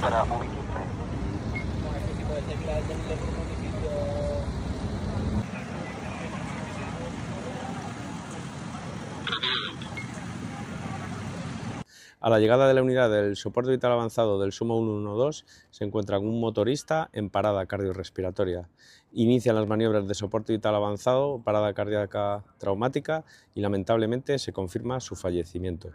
para V15. A la llegada de la unidad del soporte vital avanzado del SUMA 112 se encuentra un motorista en parada cardiorrespiratoria. Inician las maniobras de soporte vital avanzado, parada cardíaca traumática y lamentablemente se confirma su fallecimiento.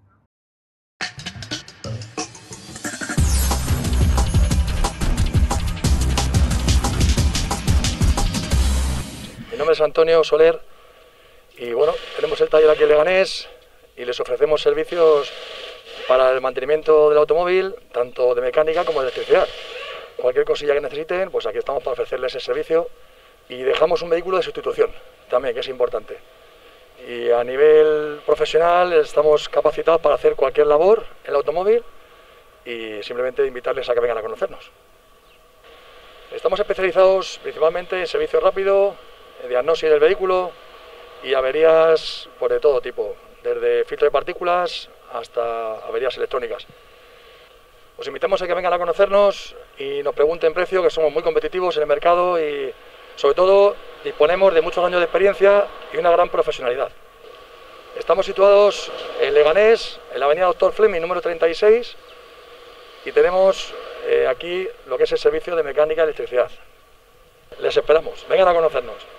Mi nombre es Antonio Soler y bueno, tenemos el taller aquí en Leganés y les ofrecemos servicios para el mantenimiento del automóvil, tanto de mecánica como de electricidad. Cualquier cosilla que necesiten, pues aquí estamos para ofrecerles ese servicio y dejamos un vehículo de sustitución también, que es importante. Y a nivel profesional estamos capacitados para hacer cualquier labor en el automóvil y simplemente invitarles a que vengan a conocernos. Estamos especializados principalmente en servicio rápido, en diagnosis del vehículo y averías pues, de todo tipo, desde filtro de partículas hasta averías electrónicas. Os invitamos a que vengan a conocernos y nos pregunten precio, que somos muy competitivos en el mercado y sobre todo disponemos de muchos años de experiencia y una gran profesionalidad. Estamos situados en Leganés, en la avenida Doctor Fleming, número 36, y tenemos aquí lo que es el servicio de mecánica y electricidad. Les esperamos, vengan a conocernos.